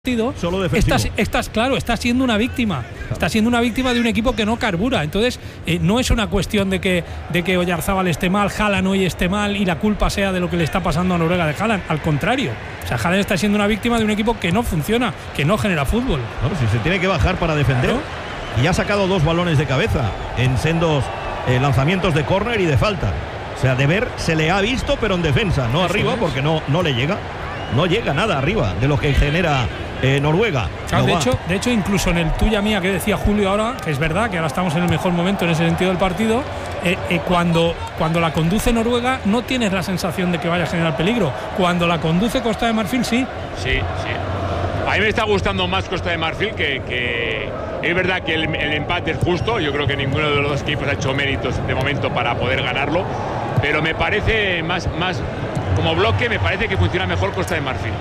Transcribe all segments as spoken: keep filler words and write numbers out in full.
Solo estás, estás claro, está siendo una víctima, está siendo una víctima de un equipo que no carbura. Entonces eh, no es una cuestión de que de que Oyarzábal esté mal, Haaland hoy esté mal y la culpa sea de lo que le está pasando a Noruega de Haaland. Al contrario, o sea, Haaland está siendo una víctima de un equipo que no funciona, que no genera fútbol. No, si se tiene que bajar para defender, claro. Y ha sacado dos balones de cabeza en sendos eh, lanzamientos de córner y de falta. O sea, de ver se le ha visto, pero en defensa, no Eso arriba, es. porque no, no le llega, no llega nada arriba de lo que genera Eh, Noruega. Claro, de, hecho, de hecho, incluso en el tuya mía que decía Julio ahora, que es verdad que ahora estamos en el mejor momento en ese sentido del partido, eh, eh, cuando, cuando la conduce Noruega no tienes la sensación de que vaya a generar peligro. Cuando la conduce Costa de Marfil, sí. Sí, sí. A mí me está gustando más Costa de Marfil, que, que es verdad que el, el empate es justo. Yo creo que ninguno de los dos equipos ha hecho méritos de momento para poder ganarlo, pero me parece más, más como bloque, me parece que funciona mejor Costa de Marfil.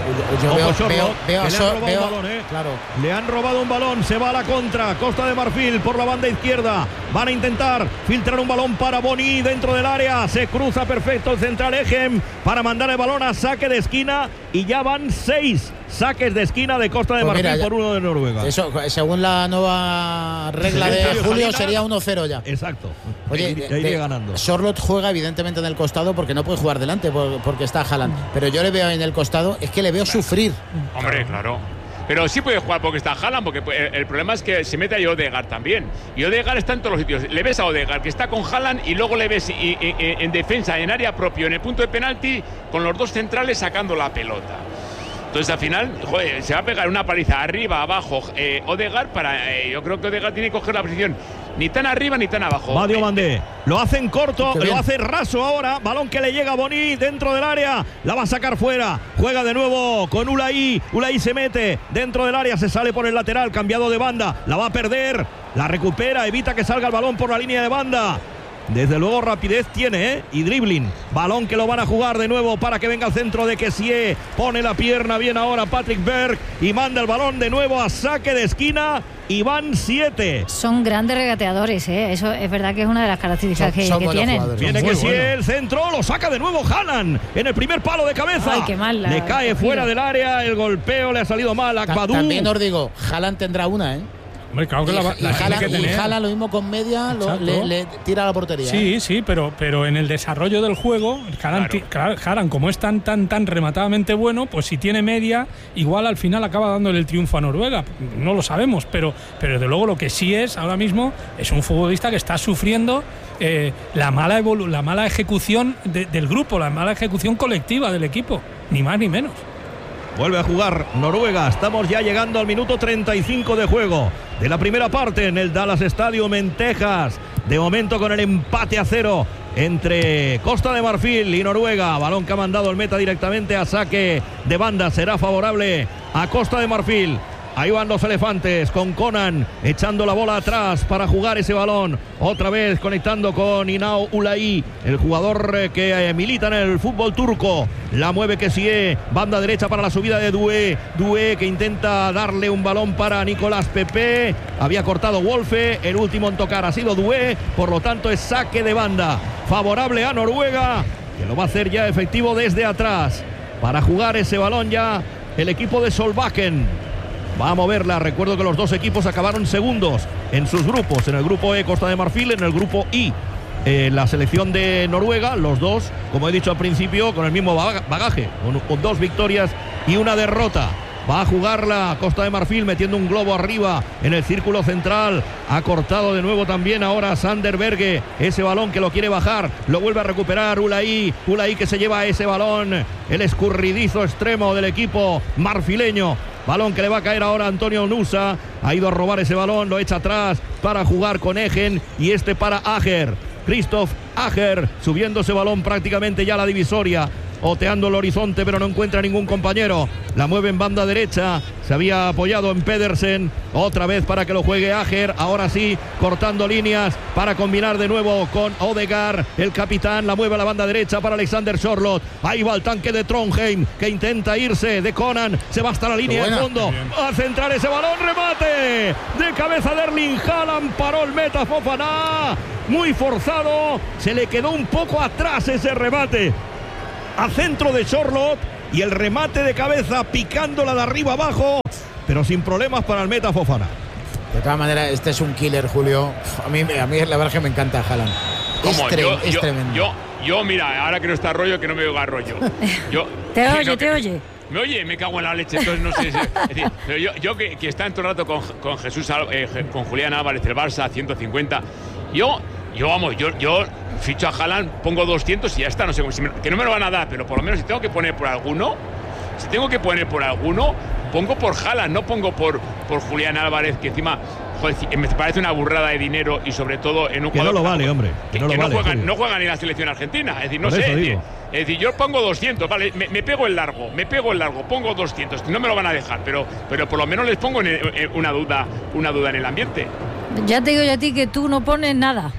Yo veo, Sorlo, veo, veo, le, han robado veo, un balón, ¿eh? claro. le han robado un balón, se va a la contra Costa de Marfil por la banda izquierda, van a intentar filtrar un balón para Boni dentro del área, se cruza perfecto el central Egem para mandar el balón a saque de esquina y ya van seis saques de esquina de Costa de pues Marfil mira, por uno de Noruega. Eso, según la nueva regla de Julio, Julio sería uno cero ya. Exacto. Oye, ahí, ahí de, ganando. Sorlot juega evidentemente en el costado porque no puede jugar delante porque está Haaland, pero yo le veo en el costado, es que le veo sufrir. Hombre, claro. Pero sí puede jugar porque está Haaland, porque el problema es que se mete a Odegaard también. Y Odegaard está en todos los sitios. Le ves a Odegaard que está con Haaland y luego le ves y, y, y, en defensa, en área propio, en el punto de penalti, con los dos centrales sacando la pelota. Entonces al final, joder, se va a pegar una paliza arriba, abajo, eh, Odegaard para. Eh, yo creo que Odegaard tiene que coger la posición ni tan arriba ni tan abajo. Va Diomandé, lo hacen corto, lo hace raso ahora. Balón que le llega a Boni dentro del área, la va a sacar fuera. Juega de nuevo con Ulai. Ulai se mete dentro del área, se sale por el lateral, cambiado de banda. La va a perder, la recupera, evita que salga el balón por la línea de banda. Desde luego rapidez tiene, ¿eh? Y dribbling. Balón que lo van a jugar de nuevo para que venga al centro de Kessie. Pone la pierna bien ahora Patrick Berg y manda el balón de nuevo a saque de esquina. Y van siete. Son grandes regateadores, ¿eh? Eso es verdad que es una de las características son, que, son que tienen. Viene Kessie, bueno. El centro, lo saca de nuevo Haaland en el primer palo de cabeza. Ay, qué mal. Le cae fuera del área, el golpeo le ha salido mal a Akbadou. También os digo, Haaland tendrá una, ¿eh? Hombre, claro que y, la, la y, Jala, y Jala lo mismo con media, lo, le, le tira a la portería. Sí, ¿eh? sí, pero, pero en el desarrollo del juego, Haaland, claro. como es tan, tan, tan rematadamente bueno, pues si tiene media, igual al final acaba dándole el triunfo a Noruega. No lo sabemos, pero, pero desde luego lo que sí es ahora mismo es un futbolista que está sufriendo eh, la, mala evolu- la mala ejecución de, del grupo, la mala ejecución colectiva del equipo, ni más ni menos. Vuelve a jugar Noruega. Estamos ya llegando al minuto treinta y cinco de juego de la primera parte en el Dallas Stadium en Texas. De momento con el empate a cero entre Costa de Marfil y Noruega. Balón que ha mandado el meta directamente a saque de banda. Será favorable a Costa de Marfil. Ahí van los elefantes con Conan echando la bola atrás para jugar ese balón. Otra vez conectando con Inao Ulai, el jugador que eh, milita en el fútbol turco. La mueve Kessie, banda derecha para la subida de Doué. Doué que intenta darle un balón para Nicolás Pepe. Había cortado Wolfe, el último en tocar ha sido Doué. Por lo tanto es saque de banda favorable a Noruega, que lo va a hacer ya efectivo desde atrás. Para jugar ese balón ya el equipo de Solbakken va a moverla. Recuerdo que los dos equipos acabaron segundos en sus grupos. En el grupo E, Costa de Marfil. En el grupo I, eh, la selección de Noruega. Los dos, como he dicho al principio, con el mismo bagaje, con, con dos victorias y una derrota. Va a jugarla Costa de Marfil metiendo un globo arriba en el círculo central. Ha cortado de nuevo también ahora Sander Berge. Ese balón que lo quiere bajar. Lo vuelve a recuperar Ulai. Ulai que se lleva ese balón. El escurridizo extremo del equipo marfileño. Balón que le va a caer ahora a Antonio Nusa. Ha ido a robar ese balón. Lo echa atrás para jugar con Egen. Y este para Ager. Christoph Ager subiendo ese balón prácticamente ya a la divisoria. Oteando el horizonte pero no encuentra ningún compañero. La mueve en banda derecha. Se había apoyado en Pedersen. Otra vez para que lo juegue Ager. Ahora sí, cortando líneas para combinar de nuevo con Odegaard. El capitán la mueve a la banda derecha para Alexander Sorloth. Ahí va el tanque de Trondheim que intenta irse de Conan. Se va hasta la línea de fondo. Va a centrar ese balón. Remate de cabeza de Erling Haaland. Paró el meta Fofana. Muy forzado. Se le quedó un poco atrás ese remate a centro de Sorloth y el remate de cabeza picándola de arriba abajo, pero sin problemas para el meta Fofana. De todas maneras, este es un killer, Julio. A mí, a mí la verdad es que me encanta Haaland. Es, tre yo, es yo, tremendo. Yo, yo, mira, ahora que no está Rollo, que no me oiga Rollo. Yo, te oye, no, te que, oye. Me oye, me cago en la leche, entonces no sé. Si, es decir, pero yo, yo que, que está en todo el rato con, con Jesús, eh, con Julián Álvarez, el Barça, ciento cincuenta. Yo, yo vamos, yo, yo ficho a Haaland, pongo doscientos y ya está. No sé, si me, que no me lo van a dar, pero por lo menos si tengo que poner por alguno, si tengo que poner por alguno, pongo por Haaland, no pongo por, por Julián Álvarez, que encima, joder, me parece una burrada de dinero y sobre todo en un que jugador no lo vale, hombre. Que, que no, que lo no, vale, juegan, no juegan ni la selección argentina. Es decir, no por sé. Eso Es, digo. es decir, yo pongo doscientos, vale, me, me pego el largo, me pego el largo, pongo doscientos. No me lo van a dejar, pero, pero por lo menos les pongo en, en una duda, una duda en el ambiente. Ya te digo yo a ti que tú no pones nada.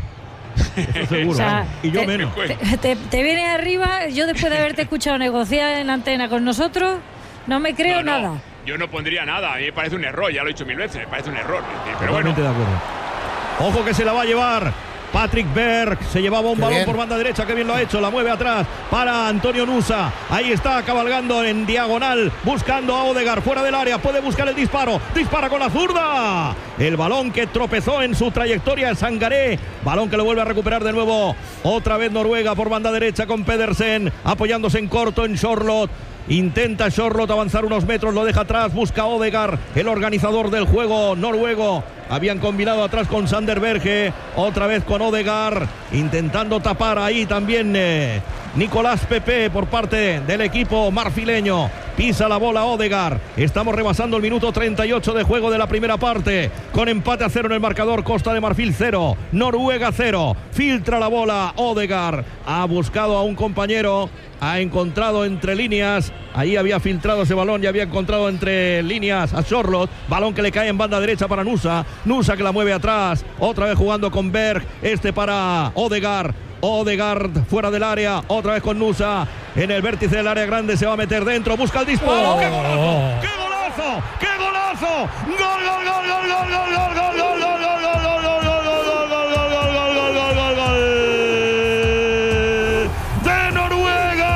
Eso seguro, o sea, ¿eh? Y yo te, menos. Te, te, te vienes arriba, yo después de haberte escuchado negociar en antena con nosotros, no me creo no, no, nada. Yo no pondría nada, a mí me parece un error, ya lo he dicho mil veces, me parece un error. Pero Totalmente bueno. de acuerdo. Ojo que se la va a llevar Patrick Berg, se llevaba un Qué balón bien. por banda derecha, que bien lo ha hecho, la mueve atrás para Antonio Nusa, ahí está cabalgando en diagonal, buscando a Odegaard fuera del área, puede buscar el disparo, dispara con la zurda, el balón que tropezó en su trayectoria en Sangaré, balón que lo vuelve a recuperar de nuevo, otra vez Noruega por banda derecha con Pedersen, apoyándose en corto en Charlotte. Intenta Charlotte avanzar unos metros, lo deja atrás, busca a Odegaard, el organizador del juego noruego. Habían combinado atrás con Sander Berge, otra vez con Odegaard, intentando tapar ahí también eh, Nicolás Pepe por parte del equipo marfileño. Pisa la bola Odegaard. Estamos rebasando el minuto treinta y ocho de juego de la primera parte. Con empate a cero en el marcador. Costa de Marfil cero, Noruega cero. Filtra la bola Odegaard. Ha buscado a un compañero. Ha encontrado entre líneas. Ahí había filtrado ese balón y había encontrado entre líneas a Charlotte. Balón que le cae en banda derecha para Nusa. Nusa que la mueve atrás. Otra vez jugando con Berg. Este para Odegaard. Odegaard fuera del área, otra vez con Nusa en el vértice del área grande, se va a meter dentro, busca el disparo. Oh. ¡Qué golazo! ¡Qué golazo! ¡Qué golazo! ¡Gol, gol, gol, gol, gol, gol, gol, gol, gol, gol, gol, gol, gol, gol, gol, gol, gol, gol, gol, gol de Noruega!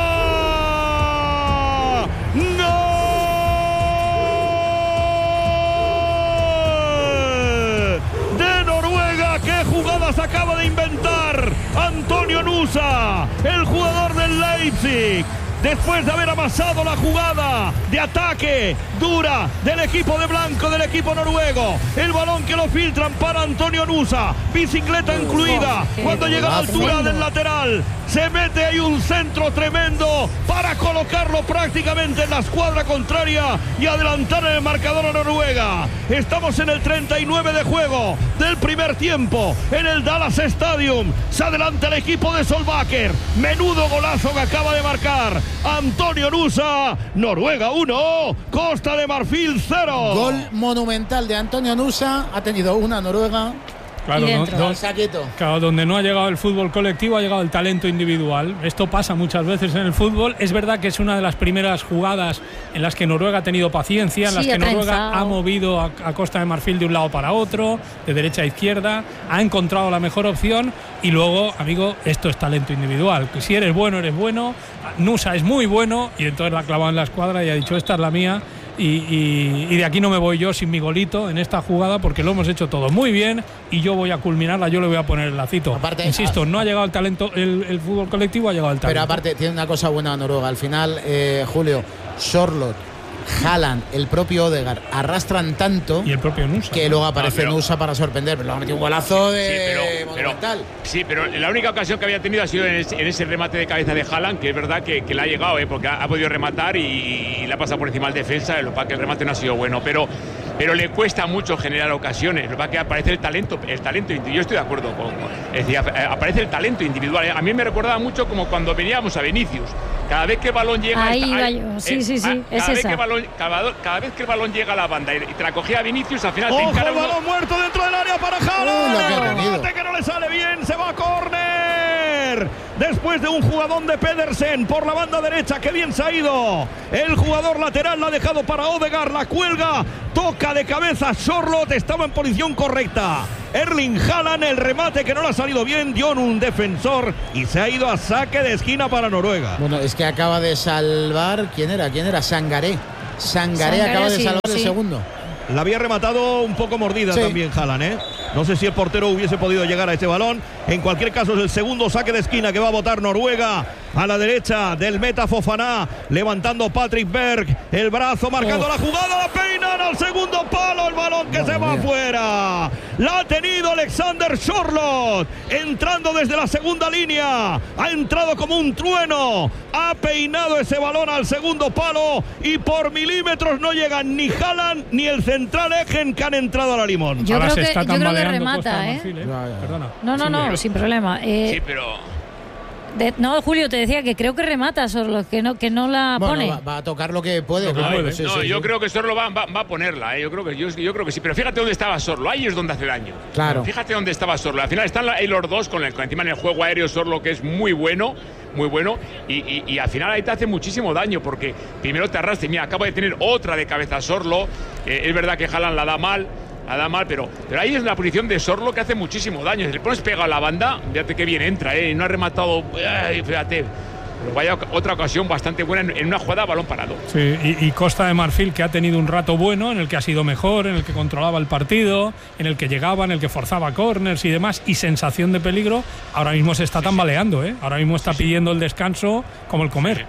¡Gol de Noruega! ¡Qué jugadas acaba de inventar Antonio Nusa, el jugador del Leipzig! Después de haber amasado la jugada de ataque dura del equipo de blanco, del equipo noruego, el balón que lo filtran para Antonio Nusa, bicicleta incluida, cuando llega a la altura del lateral, se mete ahí un centro tremendo para colocarlo prácticamente en la escuadra contraria y adelantar en el marcador a Noruega. Estamos en el treinta y nueve de juego del primer tiempo en el Dallas Stadium. Se adelanta el equipo de Solbakken. Menudo golazo que acaba de marcar Antonio Nusa. Noruega uno, Costa de Marfil cero. Gol monumental de Antonio Nusa. Ha tenido una Noruega. Claro, Y no, dentro. do- Al saquito. claro, donde no ha llegado el fútbol colectivo ha llegado el talento individual. Esto pasa muchas veces en el fútbol. Es verdad que es una de las primeras jugadas en las que Noruega ha tenido paciencia, en Sí, las que ha Noruega trenzado. ha movido a, a Costa de Marfil de un lado para otro, de derecha a izquierda, ha encontrado la mejor opción y luego, amigo, esto es talento individual. Que si eres bueno, eres bueno. Nusa es muy bueno y entonces la ha clavado en la escuadra y ha dicho, esta es la mía. Y, y, y de aquí no me voy yo sin mi golito en esta jugada porque lo hemos hecho todo muy bien y yo voy a culminarla, yo le voy a poner el lacito. Aparte, insisto, a- no ha llegado el talento, el, el fútbol colectivo ha llegado el talento. Pero aparte, tiene una cosa buena Noruega. Al final, eh, Julio, Charlotte, Haaland, el propio Odegaard arrastran tanto Y el propio Nusa. que luego aparece pero- Nusa para sorprender. Pero luego ha metido un golazo de Sí, pero, pero- monumental. sí, pero la única ocasión que había tenido ha sido en ese, en ese remate de cabeza de Haaland, que es verdad que, que le ha llegado, ¿eh? Porque ha, ha podido rematar y, y le ha pasado por encima al defensa, lo que pasa es que el remate no ha sido bueno, pero, pero le cuesta mucho generar ocasiones, lo que pasa es que aparece el talento, el talento individual. Yo estoy de acuerdo con, con- es decir, aparece el talento individual. A mí me recordaba mucho como cuando veníamos a Vinicius. Cada vez que el balón llega Ahí esta- iba ahí- yo. Sí, eh, sí, sí, ah, es cada vez esa. que el balón, cada, cada vez que el balón llega a la banda y, y te la cogía Vinicius, al final te ¡Ojo, encara uno. balón muerto dentro del área para Haaland! Uh, lo que ha El tenido. remate que no le sale bien, se va a córner. córner después de un jugadón de Pedersen por la banda derecha. Que bien se ha ido el jugador lateral, la ha dejado para Odegaard, la cuelga, toca de cabeza Sorloth, estaba en posición correcta Erling Haaland, el remate que no le ha salido bien, dio en un defensor y se ha ido a saque de esquina para Noruega. Bueno, es que acaba de salvar, ¿quién era? ¿Quién era? Sangaré. Sangaré, Sangaré acaba de sí, salvar sí. el segundo. La había rematado un poco mordida Sí. también Haaland, ¿eh? No sé si el portero hubiese podido llegar a ese balón. En cualquier caso es el segundo saque de esquina que va a botar Noruega. A la derecha del meta Fofana, levantando Patrick Berg, el brazo marcando oh. la jugada, la peinan al segundo palo, el balón que Madre se va mía. afuera. La ha tenido Alexander Sorloth, entrando desde la segunda línea, ha entrado como un trueno, ha peinado ese balón al segundo palo y por milímetros no llegan ni Haaland ni el central Egen, que han entrado a la limón. Yo Ahora creo se que, está yo creo que tambaleando Costa remata, de ¿eh? Marfil, ¿eh? Ya, ya. Perdona. No, no, Sí, no, pero- sin problema. Eh, Sí, pero. de- no, Julio, te decía que creo que remata Sorloth, que no, que no la Bueno, pone. va, va a tocar lo que puede, Lo que claro. puede. Sí, no, sí, yo sí. creo que Sorlo va, va, va a ponerla, ¿eh? yo, creo que, yo, yo creo que sí. Pero fíjate dónde estaba Sorlo, ahí es donde hace daño. Claro. Fíjate dónde estaba Sorlo. Al final están ahí los dos, con, el, con encima en el juego aéreo Sorlo, que es muy bueno, muy bueno. Y, y, y al final ahí te hace muchísimo daño, porque primero te arrastra. Mira, acaba de tener otra de cabeza Sorlo. Eh, es verdad que Haaland la da mal. La da mal, pero, pero ahí es la posición de Sorlo que hace muchísimo daño. Si le pones pegado a la banda, fíjate que bien entra, ¿eh? No ha rematado. Ay, fíjate. Pero vaya otra ocasión bastante buena en, en una jugada a balón parado. Sí, y, y Costa de Marfil, que ha tenido un rato bueno, en el que ha sido mejor, en el que controlaba el partido, en el que llegaba, en el que forzaba corners y demás, y sensación de peligro, ahora mismo se está tambaleando, ¿eh? Ahora mismo está pidiendo el descanso como el comer.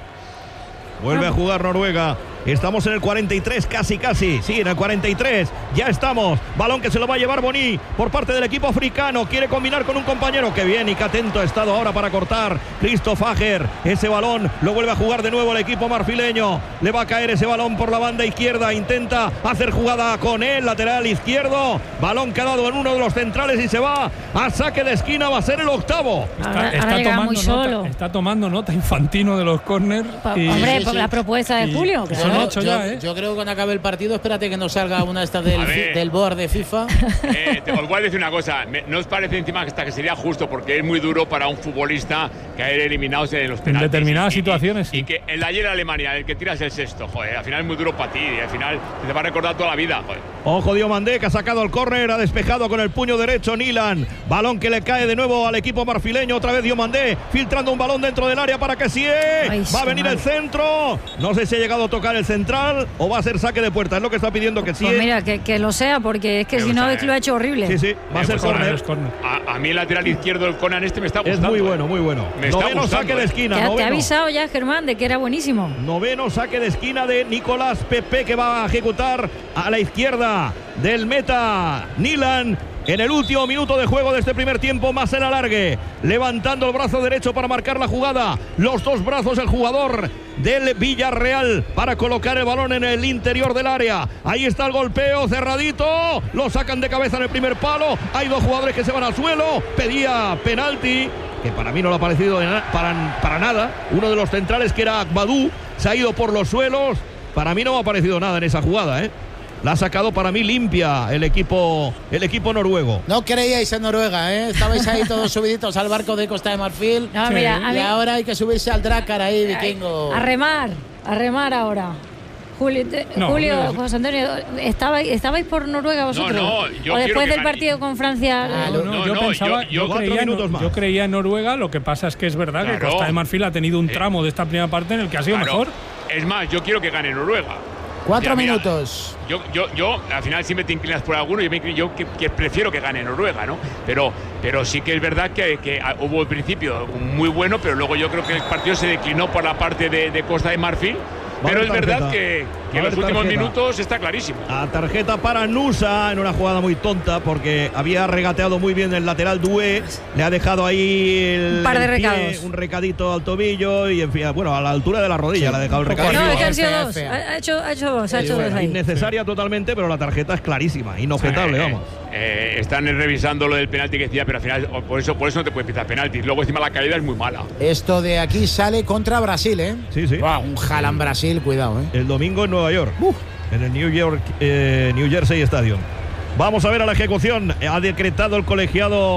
Vuelve a jugar Noruega. Estamos en el cuarenta y tres, casi, casi. Sí, en el cuarenta y tres. Ya estamos. Balón que se lo va a llevar Boni por parte del equipo africano. Quiere combinar con un compañero. Qué bien y qué atento ha estado ahora para cortar Christoph Ager. Ese balón lo vuelve a jugar de nuevo el equipo marfileño. Le va a caer ese balón por la banda izquierda. Intenta hacer jugada con él, lateral izquierdo. Balón que ha dado en uno de los centrales y se va a saque de esquina. Va a ser el octavo. Ahora- ahora llega muy solo. nota, está tomando nota Infantino de los corners. Pa- y- Hombre, sí, por sí. la propuesta de Y- Julio. y claro. son ocho yo, ya, ¿eh? yo creo que cuando acabe el partido, espérate que nos salga una de estas del, A ver. del board de FIFA. Eh, te, os voy a decir una cosa, me- ¿no os parece encima que, hasta que sería justo? Porque es muy duro para un futbolista caer eliminados en los penaltis. determinadas Y- y- situaciones, Y, sí. que el de ayer Alemania, el que tiras el sexto, joder, al final es muy duro para ti y al final te va a recordar toda la vida, joder. Ojo Diomandé, que ha sacado el córner, ha despejado con el puño derecho Nilan. Balón que le cae de nuevo al equipo marfileño. Otra vez Diomandé, filtrando un balón dentro del área para que sí. Ay, Va a sí, venir mal. el centro. No sé si ha llegado a tocar el central o va a ser saque de puerta. Es lo que está pidiendo que sí. Pues mira, que, que lo sea, porque es que Me si no gusta, es que lo ha hecho horrible. Sí, sí, va a Me ser gusta, córner. Es córner. A, a mí el lateral izquierdo del Conan este me está Es gustando. muy eh. bueno, muy bueno. Me está Noveno gustando, saque de eh. esquina. Te, ha- te ha noveno. avisado ya, Germán, de que era buenísimo. Noveno saque de esquina de Nicolás Pepe, que va a ejecutar a la izquierda del meta Nilan. En el último minuto de juego de este primer tiempo, más el alargue, levantando el brazo derecho para marcar la jugada. Los dos brazos el jugador del Villarreal para colocar el balón en el interior del área. Ahí está el golpeo cerradito, lo sacan de cabeza en el primer palo. Hay dos jugadores que se van al suelo. Pedía penalti, que para mí no le ha parecido de na- para, para nada. Uno de los centrales, que era Akbadou, se ha ido por los suelos. Para mí no me ha parecido nada en esa jugada, ¿eh? La ha sacado para mí limpia el equipo, el equipo noruego. No creíais en Noruega, ¿eh? Estabais ahí todos subiditos al barco de Costa de Marfil. No, Sí. mira, a Y mí- ahora hay que subirse al Drakkar ahí, vikingo. a remar, a remar ahora. Julio, te- No, Julio no. José Antonio, ¿estabais, ¿estabais por Noruega vosotros? no, yo ¿O quiero después que del gane. partido con Francia? Ah, No, no, No, yo no, pensaba, yo- yo, yo- cuatro creía, en- minutos más. yo creía en Noruega, lo que pasa es que es verdad que Claro. Costa de Marfil ha tenido un tramo de esta primera parte en el que ha sido Claro. mejor. Es más, yo quiero que gane Noruega. Cuatro Mira, mira, minutos. Yo, yo, yo, al final siempre te inclinas por alguno. Yo, me inclino- yo que, que prefiero que gane Noruega, ¿no? Pero, pero sí que es verdad que, que hubo al principio muy bueno, pero luego yo creo que el partido se declinó por la parte de, de Costa de Marfil. Va a Pero haber es verdad tarjeta. que, Va que a en los haber últimos tarjeta. minutos está clarísimo. A tarjeta para Nusa en una jugada muy tonta, porque había regateado muy bien el lateral Doué, le ha dejado ahí el, Un par de el pie, recados. un recadito al tobillo y en fin, bueno, a la altura de la rodilla le ha dejado el recado. No, Fea, es que han sido fea, dos. fea. Ha, ha hecho, ha hecho dos, ha Sí, hecho dos bueno, ahí. Innecesaria totalmente, pero la tarjeta es clarísima, inobjetable, Eh, vamos. eh, están revisando lo del penalti que decía, pero al final, por eso, por eso no te puedes pitar penaltis. Luego encima la caída es muy mala. Esto de aquí sale contra Brasil, ¿eh? Sí, sí. Buah, un Haaland Brasil, cuidado, ¿eh? El domingo en Nueva York, en el New York, eh, New Jersey Stadium. Vamos a ver a la ejecución. Ha decretado el colegiado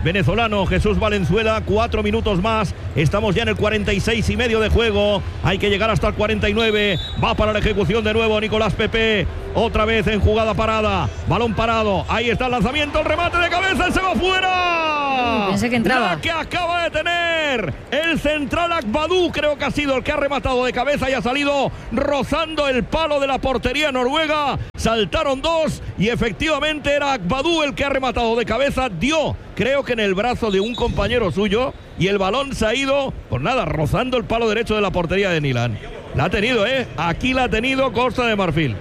venezolano Jesús Valenzuela. Cuatro minutos más, estamos ya en el cuarenta y seis y medio de juego, hay que llegar hasta el cuarenta y nueve. Va para la ejecución de nuevo Nicolás Pepe, otra vez en jugada parada, balón parado, ahí está el lanzamiento, el remate de cabeza, y se va fuera. Pensé que entraba. La que acaba de tener el central Agbadú, creo que ha sido el que ha rematado de cabeza y ha salido rozando el palo de la portería noruega. Saltaron dos y efectivamente era Agbadú el que ha rematado de cabeza, dio creo que en el brazo de un compañero suyo y el balón se ha ido, pues nada, rozando el palo derecho de la portería de Nilan. La ha tenido, ¿eh? Aquí la ha tenido Costa de Marfil.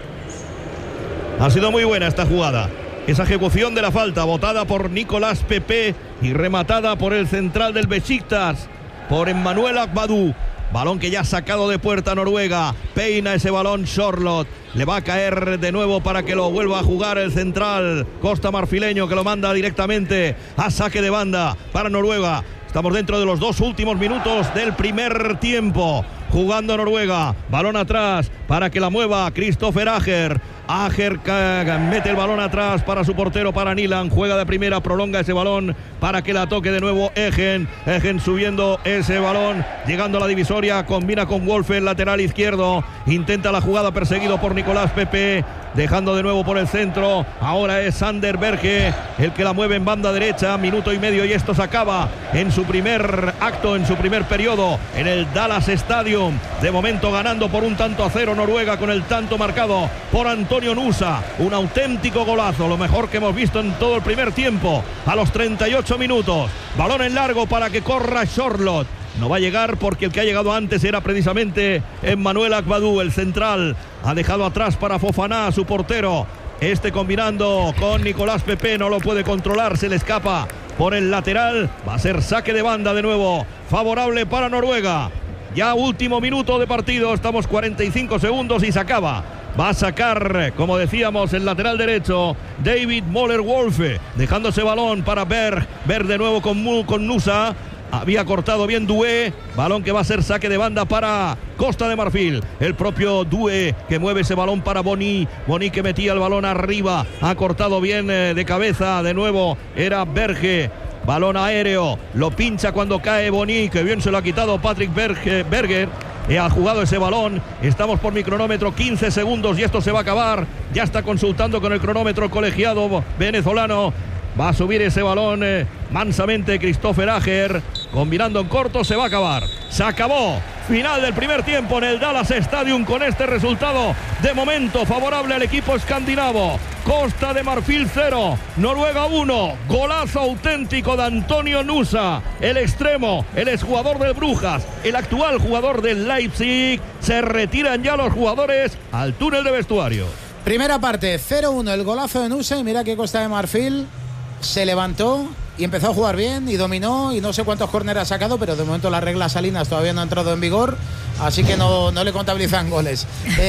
Ha sido muy buena esta jugada. Esa ejecución de la falta, botada por Nicolás Pepe y rematada por el central del Besiktas, por Emmanuel Agbadú. Balón que ya ha sacado de puerta Noruega. Peina ese balón Sorloth. Le va a caer de nuevo para que lo vuelva a jugar el central Costa Marfileño, que lo manda directamente a saque de banda para Noruega. Estamos dentro de los dos últimos minutos del primer tiempo. Jugando Noruega. Balón atrás para que la mueva Christopher Ager. Ager mete el balón atrás para su portero, para Nilan. Juega de primera, prolonga ese balón para que la toque de nuevo Egen. Egen subiendo ese balón, llegando a la divisoria, combina con Wolfe, el lateral izquierdo. Intenta la jugada, perseguido por Nicolás Pepe. Dejando de nuevo por el centro. Ahora es Sander Berge el que la mueve en banda derecha. Minuto y medio y esto se acaba en su primer acto, en su primer periodo en el Dallas Stadium. De momento ganando por un tanto a cero Noruega, con el tanto marcado por Antonio Nusa. Un auténtico golazo, lo mejor que hemos visto en todo el primer tiempo. A los treinta y ocho minutos. Balón en largo para que corra Sorloth. No va a llegar porque el que ha llegado antes era precisamente Emmanuel Agbadú, el central. Ha dejado atrás para Fofana, su portero. Este combinando con Nicolás Pepe, no lo puede controlar, se le escapa por el lateral. Va a ser saque de banda de nuevo, favorable para Noruega. Ya último minuto de partido, estamos cuarenta y cinco segundos y se acaba. Va a sacar, como decíamos, el lateral derecho David Moller-Wolfe, dejando ese balón para Berg. Berg de nuevo con, con Nusa. Había cortado bien Doué. Balón que va a ser saque de banda para Costa de Marfil. El propio Doué que mueve ese balón para Boni. Boni que metía el balón arriba. Ha cortado bien eh, de cabeza. De nuevo era Berge. Balón aéreo. Lo pincha cuando cae Boni. Que bien se lo ha quitado Patrick Berge, Berger. Eh, ha jugado ese balón. Estamos por mi cronómetro, quince segundos y esto se va a acabar. Ya está consultando con el cronómetro colegiado venezolano. Va a subir ese balón eh, mansamente Christopher Ager. Combinando en corto, se va a acabar. Se acabó. Final del primer tiempo en el Dallas Stadium con este resultado de momento favorable al equipo escandinavo. Costa de Marfil cero, Noruega uno. Golazo auténtico de Antonio Nusa, el extremo, el exjugador del Brujas, el actual jugador del Leipzig. Se retiran ya los jugadores al túnel de vestuario. Primera parte, cero uno, el golazo de Nusa. Y mira que Costa de Marfil se levantó y empezó a jugar bien y dominó, y no sé cuántos córneres ha sacado, pero de momento las reglas salinas todavía no han entrado en vigor, así que no, no le contabilizan goles.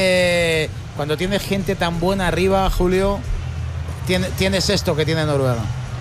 Eh, cuando tienes gente tan buena arriba, Julio, tiene, tienes esto que tiene Noruega.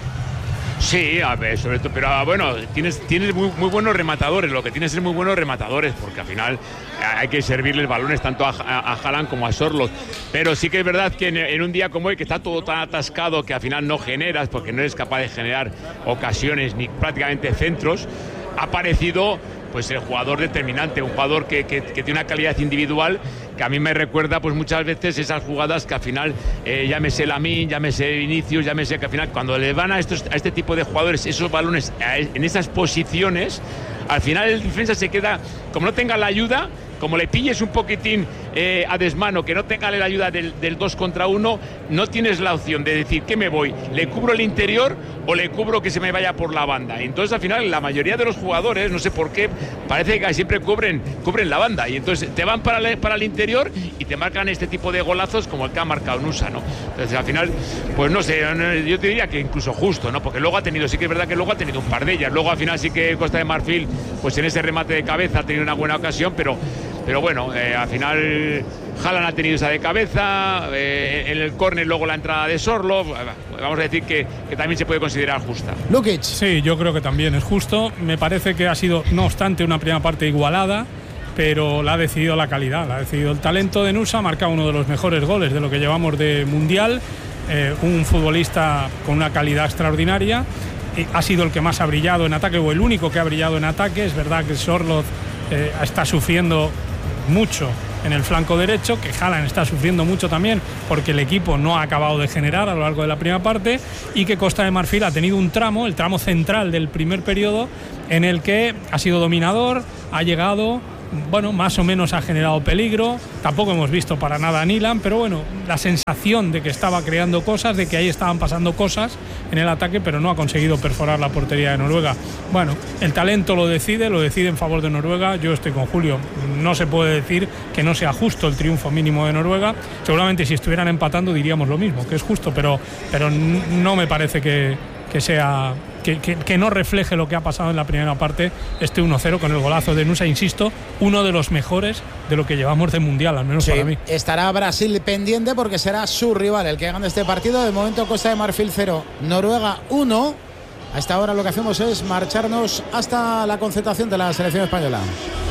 Sí, a ver, sobre todo, pero bueno, tienes, tienes muy, muy buenos rematadores, lo que tienes es muy buenos rematadores, porque al final hay que servirles balones tanto a, a, a Haaland como a Sorloth. Pero sí que es verdad que en, en un día como hoy, que está todo tan atascado que al final no generas, porque no eres capaz de generar ocasiones ni prácticamente centros, ha aparecido pues el jugador determinante, un jugador que, que, que tiene una calidad individual que a mí me recuerda pues muchas veces esas jugadas que al final, eh, llámese Lamine, llámese Vinicius, llámese que al final cuando le van a, estos, a este tipo de jugadores esos balones a, en esas posiciones, al final el defensa se queda, como no tenga la ayuda, como le pilles un poquitín eh, a desmano, que no tenga la ayuda del, del dos contra uno, no tienes la opción de decir ¿qué me voy? ¿Le cubro el interior o le cubro que se me vaya por la banda? Entonces al final la mayoría de los jugadores, no sé por qué, parece que siempre cubren, cubren la banda, y entonces te van para el, para el interior y te marcan este tipo de golazos como el que ha marcado Nusa, ¿no? Entonces al final, pues no sé, yo te diría que incluso justo, ¿no? Porque luego ha tenido, sí que es verdad que luego ha tenido un par de ellas, luego al final sí que Costa de Marfil, pues en ese remate de cabeza ha tenido una buena ocasión, pero Pero bueno, eh, al final Haaland ha tenido esa de cabeza, eh, en el córner luego la entrada de Sorloth, vamos a decir que, que también se puede considerar justa. Lukic. Sí, yo creo que también es justo. Me parece que ha sido, no obstante, una primera parte igualada, pero la ha decidido la calidad, la ha decidido el talento de Nusa. Ha marcado uno de los mejores goles de lo que llevamos de Mundial, eh, un futbolista con una calidad extraordinaria. ha sido el que más ha brillado en ataque, o el único que ha brillado en ataque. Es verdad que Sorloth eh, está sufriendo mucho en el flanco derecho, que Haaland está sufriendo mucho también porque el equipo no ha acabado de generar a lo largo de la primera parte, y que Costa de Marfil ha tenido un tramo, el tramo central del primer periodo, en el que ha sido dominador, ha llegado, bueno, más o menos ha generado peligro. Tampoco hemos visto para nada a Nyland, pero bueno, la sensación de que estaba creando cosas, de que ahí estaban pasando cosas en el ataque, pero no ha conseguido perforar la portería de Noruega. Bueno, el talento lo decide, lo decide en favor de Noruega. Yo estoy con Julio, no se puede decir que no sea justo el triunfo mínimo de Noruega. Seguramente si estuvieran empatando diríamos lo mismo, que es justo, pero, pero no me parece que, que sea... Que, que, que no refleje lo que ha pasado en la primera parte, este uno cero con el golazo de Nusa, insisto, uno de los mejores de lo que llevamos de Mundial, al menos sí, para mí. Estará Brasil pendiente porque será su rival el que gane este partido. De momento Costa de Marfil cero, Noruega uno. A esta hora lo que hacemos es marcharnos hasta la concentración de la selección española.